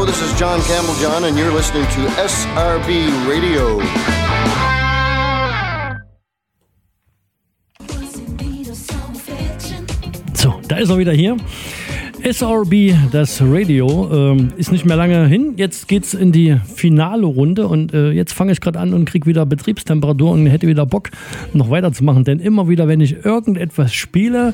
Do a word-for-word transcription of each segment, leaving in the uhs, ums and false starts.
Hello, this is John Campbell John, and you're listening to S R B Radio. So, da ist er wieder hier. S R B, das Radio, ähm, ist nicht mehr lange hin. Jetzt geht's in die finale Runde und äh, jetzt fange ich gerade an und kriege wieder Betriebstemperatur und hätte wieder Bock, noch weiterzumachen. Denn immer wieder, wenn ich irgendetwas spiele,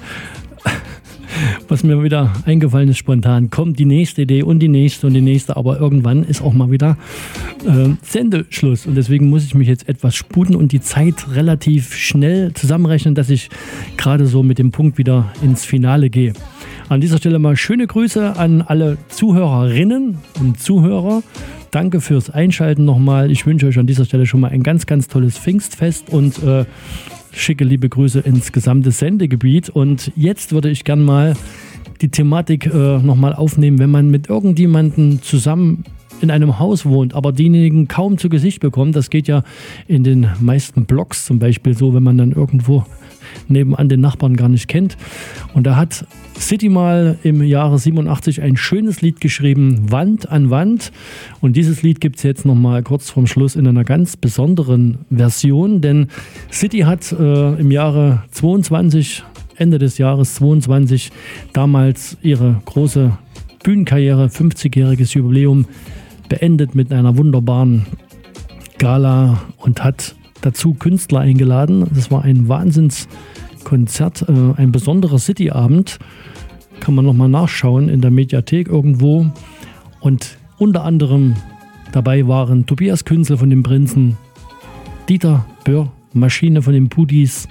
was mir wieder eingefallen ist spontan, kommt die nächste Idee und die nächste und die nächste, aber irgendwann ist auch mal wieder äh, Sendeschluss und deswegen muss ich mich jetzt etwas sputen und die Zeit relativ schnell zusammenrechnen, dass ich gerade so mit dem Punkt wieder ins Finale gehe. An dieser Stelle mal schöne Grüße an alle Zuhörerinnen und Zuhörer. Danke fürs Einschalten nochmal. Ich wünsche euch an dieser Stelle schon mal ein ganz, ganz tolles Pfingstfest und äh, schicke liebe Grüße ins gesamte Sendegebiet. Und jetzt würde ich gern mal die Thematik äh, nochmal aufnehmen, wenn man mit irgendjemandem zusammen in einem Haus wohnt, aber diejenigen kaum zu Gesicht bekommt. Das geht ja in den meisten Blogs zum Beispiel so, wenn man dann irgendwo nebenan den Nachbarn gar nicht kennt. Und da hat City mal im Jahre siebenundachtzig ein schönes Lied geschrieben, Wand an Wand. Und dieses Lied gibt es jetzt nochmal kurz vorm Schluss in einer ganz besonderen Version, denn City hat äh, im Jahre zweiundzwanzig, Ende des Jahres zweiundzwanzig, damals ihre große Bühnenkarriere, fünfzigjähriges Jubiläum, beendet mit einer wunderbaren Gala und hat dazu Künstler eingeladen. Das war ein Wahnsinnskonzert, äh, ein besonderer City-Abend. Kann man nochmal nachschauen in der Mediathek irgendwo. Und unter anderem dabei waren Tobias Künzel von den Prinzen, Dieter Böhr, Maschine von den Pudis,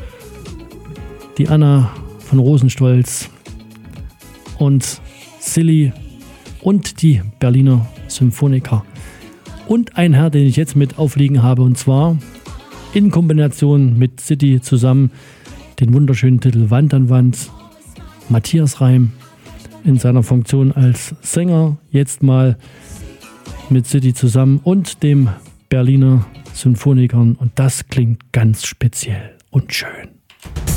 die Anna von Rosenstolz und Silly und die Berliner Symphoniker. Und ein Herr, den ich jetzt mit aufliegen habe, und zwar in Kombination mit City zusammen den wunderschönen Titel Wand an Wand. Matthias Reim in seiner Funktion als Sänger, jetzt mal mit City zusammen und dem Berliner Symphonikern. Und das klingt ganz speziell und schön.